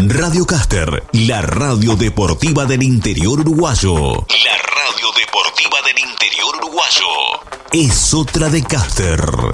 Radio Caster, la radio deportiva del interior uruguayo. La radio deportiva del interior uruguayo. Es otra de Caster.